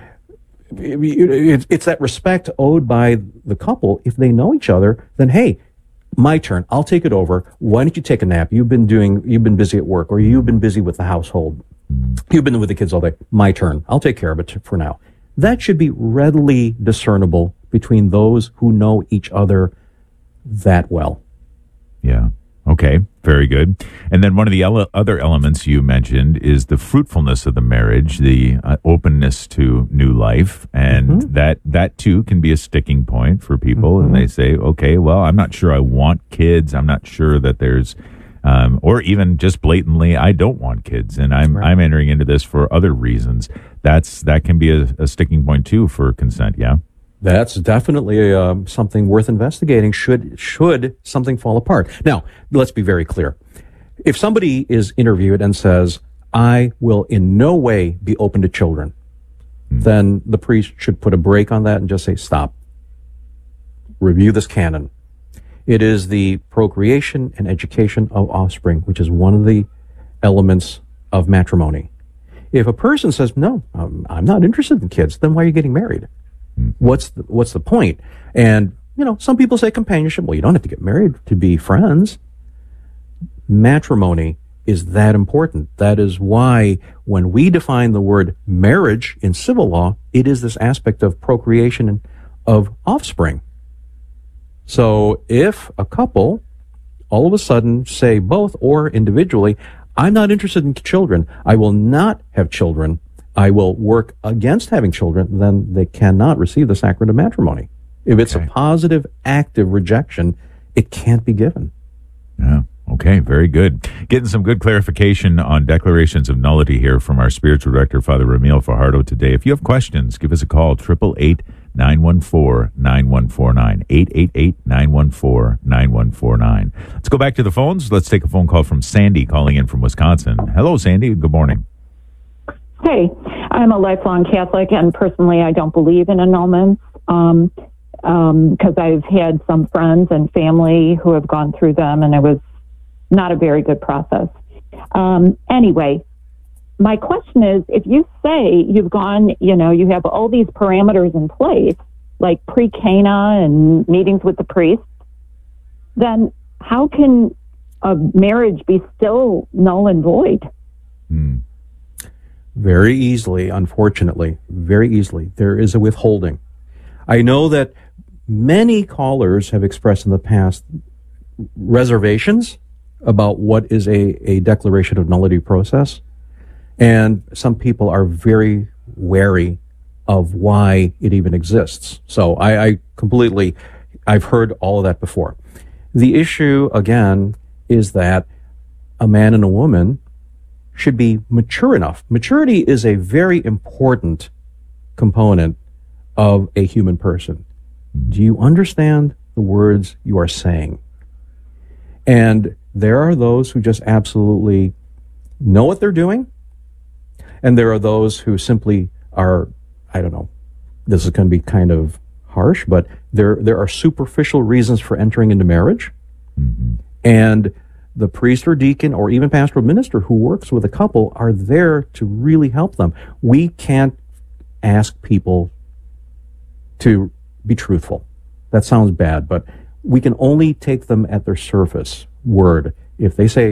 Speaker 13: It's that respect owed by the couple. If they know each other, then hey, my turn. I'll take it over. Why don't you take a nap? You've been busy at work, or you've been busy with the household. You've been with the kids all day. My turn. I'll take care of it for now. That should be readily discernible between those who know each other that well.
Speaker 11: Yeah. Okay. Very good. And then one of the other elements you mentioned is the fruitfulness of the marriage, the openness to new life. And that too can be a sticking point for people. And they say, okay, well, I'm not sure I want kids. I'm not sure that there's, or even just blatantly, I don't want kids. And I'm entering into this for other reasons. That can be a sticking point too for consent. Yeah.
Speaker 13: That's definitely something worth investigating should something fall apart. Now, let's be very clear. If somebody is interviewed and says, I will in no way be open to children, then the priest should put a break on that and just say, stop. Review this canon. It is the procreation and education of offspring, which is one of the elements of matrimony. If a person says, no, I'm not interested in kids, then why are you getting married? What's the point? And, some people say companionship. Well, you don't have to get married to be friends. Matrimony is that important. That is why when we define the word marriage in civil law, it is this aspect of procreation and of offspring. So if a couple all of a sudden say both or individually, I'm not interested in children, I will not have children, I will work against having children, then they cannot receive the sacrament of matrimony. If it's a positive, active rejection, it can't be given.
Speaker 11: Yeah. Okay, very good. Getting some good clarification on declarations of nullity here from our spiritual director, Father Ramil Fajardo, today. If you have questions, give us a call, 888-914-9149, 888-914-9149. Let's go back to the phones. Let's take a phone call from Sandy calling in from Wisconsin. Hello, Sandy. Good morning.
Speaker 2: Hey, I'm a lifelong Catholic, and personally, I don't believe in annulments because I've had some friends and family who have gone through them, and it was not a very good process. Anyway, my question is, if you say you've gone, you have all these parameters in place, like pre-Cana and meetings with the priest, then how can a marriage be still null and void?
Speaker 13: Very easily, unfortunately, very easily. There is a withholding. I know that many callers have expressed in the past reservations about what is a declaration of nullity process. And some people are very wary of why it even exists. So I've heard all of that before. The issue, again, is that a man and a woman should be mature enough. Maturity is a very important component of a human person. Do you understand the words you are saying? And there are those who just absolutely know what they're doing. And there are those who simply are, I don't know, this is going to be kind of harsh, but there are superficial reasons for entering into marriage. And the priest or deacon or even pastoral minister who works with a couple are there to really help them. We can't ask people to be truthful. That sounds bad, but we can only take them at their surface word. If they say,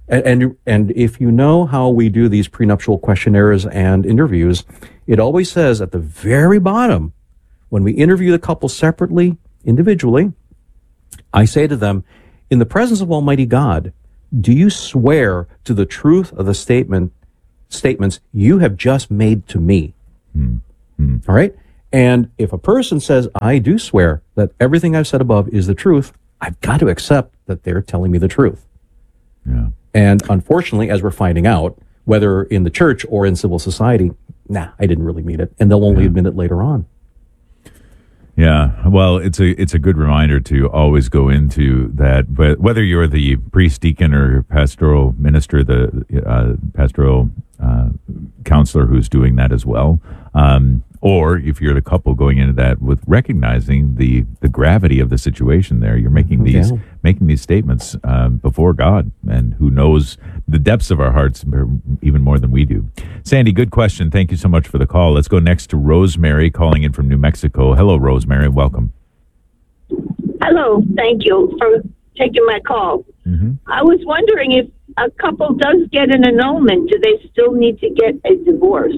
Speaker 13: And if you know how we do these prenuptial questionnaires and interviews, it always says at the very bottom, when we interview the couple separately, individually, I say to them, in the presence of Almighty God, do you swear to the truth of the statements you have just made to me? All right? And if a person says, I do swear that everything I've said above is the truth, I've got to accept that they're telling me the truth.
Speaker 11: Yeah.
Speaker 13: And unfortunately, as we're finding out, whether in the church or in civil society, I didn't really mean it. And they'll only admit it later on.
Speaker 11: Yeah, well, it's a good reminder to always go into that. But whether you're the priest, deacon, or pastoral minister, the pastoral counselor who's doing that as well, or if you're the couple going into that with recognizing the gravity of the situation, there you're making these statements before God, and who knows the depths of our hearts even more than we do. Sandy, good question. Thank you so much for the call. Let's go next to Rosemary, calling in from New Mexico. Hello, Rosemary. Welcome.
Speaker 5: Hello. Thank you for taking my call. I was wondering, if a couple does get an annulment, do they still need to get a divorce?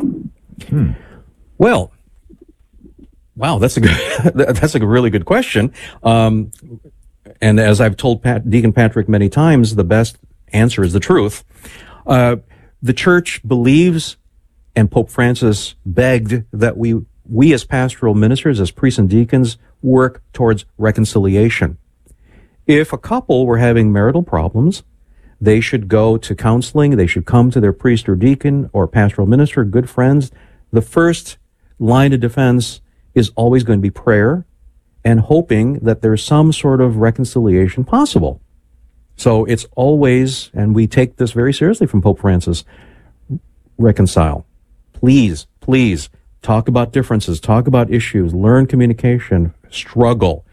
Speaker 13: Well, wow, that's a really good question. And as I've told Deacon Patrick many times, the best answer is the truth. The church believes, and Pope Francis begged, that we as pastoral ministers, as priests and deacons, work towards reconciliation. If a couple were having marital problems, they should go to counseling. They should come to their priest or deacon or pastoral minister, good friends. The first line of defense is always going to be prayer and hoping that there's some sort of reconciliation possible. So it's always, and we take this very seriously from Pope Francis, reconcile. Please, please talk about differences, talk about issues, learn communication, struggle.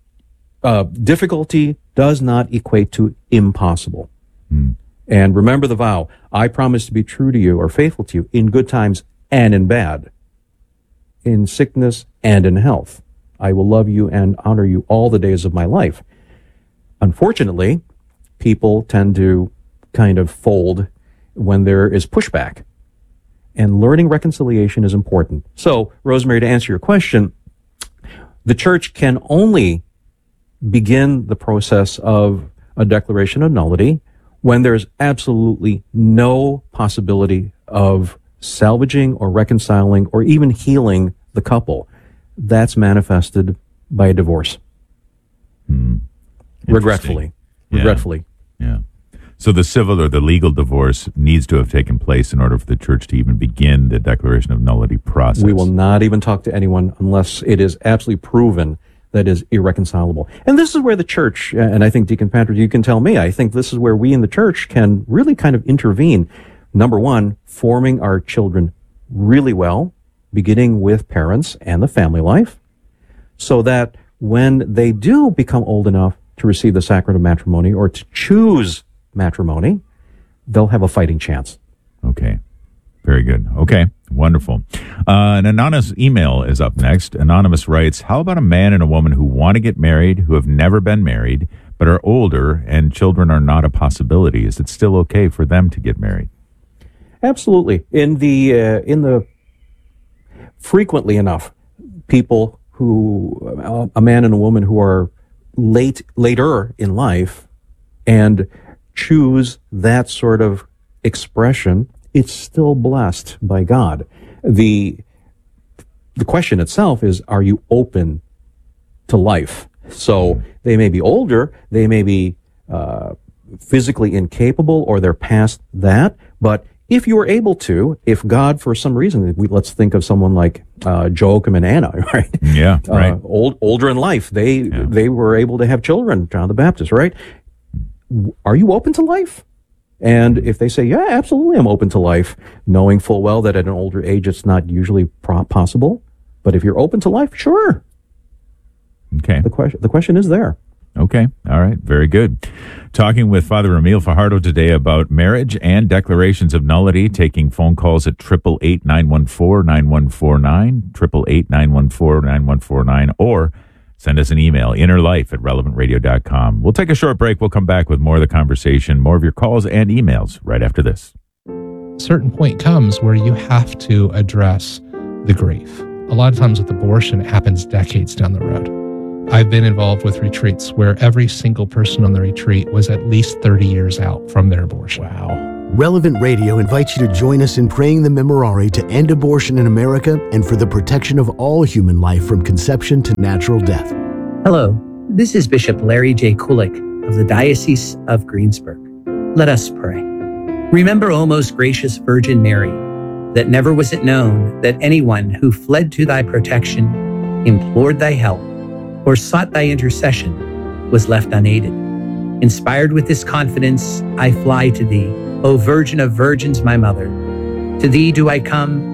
Speaker 13: Difficulty does not equate to impossible. And remember the vow, I promise to be true to you or faithful to you in good times and in bad, in sickness and in health. I will love you and honor you all the days of my life. Unfortunately, people tend to kind of fold when there is pushback. And learning reconciliation is important. So, Rosemary, to answer your question, the church can only begin the process of a declaration of nullity when there's absolutely no possibility of salvaging or reconciling or even healing the couple. That's manifested by a divorce. Regretfully.
Speaker 11: Yeah. So the civil or the legal divorce needs to have taken place in order for the church to even begin the declaration of nullity process.
Speaker 13: We will not even talk to anyone unless it is absolutely proven that is irreconcilable. And this is where the church, and I think Deacon Patrick, you can tell me, I think this is where we in the church can really kind of intervene. Number one, forming our children really well, beginning with parents and the family life, so that when they do become old enough to receive the sacrament of matrimony or to choose matrimony, they'll have a fighting chance.
Speaker 11: Okay. Very good. Okay. Wonderful. An anonymous email is up next. Anonymous writes, how about a man and a woman who want to get married, who have never been married, but are older and children are not a possibility? Is it still okay for them to get married?
Speaker 13: Absolutely. In the frequently enough, people who, a man and a woman who are later in life and choose that sort of expression, it's still blessed by God. The question itself is, are you open to life? So they may be older, they may be physically incapable, or they're past that, but if you were able to, if God, for some reason, let's think of someone like Joachim and Anna, right?
Speaker 11: Yeah, right.
Speaker 13: Older in life, they were able to have children, John the Baptist, right? Are you open to life? And if they say, yeah, absolutely, I'm open to life, knowing full well that at an older age it's not usually possible, but if you're open to life, sure.
Speaker 11: Okay.
Speaker 13: The question is there.
Speaker 11: Okay. All right. Very good. Talking with Father Emil Fajardo today about marriage and declarations of nullity, taking phone calls at 888-914-9149, 888-914-9149, or send us an email, innerlife@relevantradio.com. We'll take a short break. We'll come back with more of the conversation, more of your calls and emails right after this.
Speaker 3: A certain point comes where you have to address the grief. A lot of times with abortion, it happens decades down the road. I've been involved with retreats where every single person on the retreat was at least 30 years out from their abortion.
Speaker 12: Wow. Relevant Radio invites you to join us in praying the Memorare to end abortion in America and for the protection of all human life from conception to natural death.
Speaker 22: Hello, this is Bishop Larry J. Kulik of the Diocese of Greensburg. Let us pray. Remember, O most gracious Virgin Mary, that never was it known that anyone who fled to thy protection, implored thy help, or sought thy intercession was left unaided. Inspired with this confidence, I fly to thee, O Virgin of Virgins, my mother. To thee do I come,